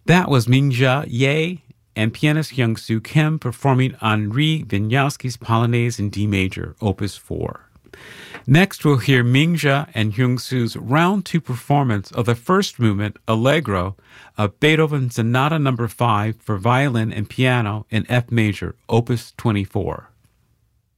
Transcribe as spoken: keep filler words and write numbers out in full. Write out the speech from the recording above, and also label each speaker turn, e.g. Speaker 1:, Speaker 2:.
Speaker 1: That was Mingjia Ye and pianist Hyung-Soo Kim performing Henri Wieniawski's Polonaise in D major, Opus four. Next, we'll hear Mingjia and Hyung-Soo's round two performance of the first movement, Allegro, of Beethoven's Sonata number five for violin and piano in F major, Opus twenty-four.